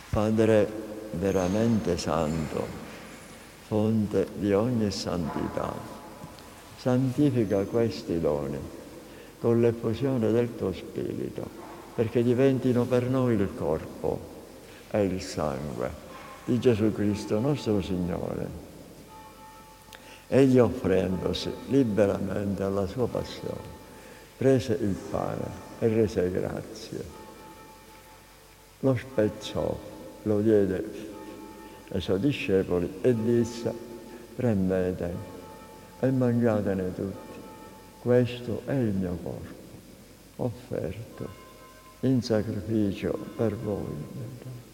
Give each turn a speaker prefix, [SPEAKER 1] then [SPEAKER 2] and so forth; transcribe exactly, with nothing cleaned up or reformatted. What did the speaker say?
[SPEAKER 1] Padre veramente santo, fonte di ogni santità, santifica questi doni con l'effusione del tuo Spirito, perché diventino per noi il corpo e il sangue di Gesù Cristo nostro Signore. Egli, offrendosi liberamente alla sua passione, prese il pane e rese grazie. Lo spezzò, lo diede ai suoi discepoli e disse: prendete e mangiatene tutti, questo è il mio corpo, offerto in sacrificio per voi.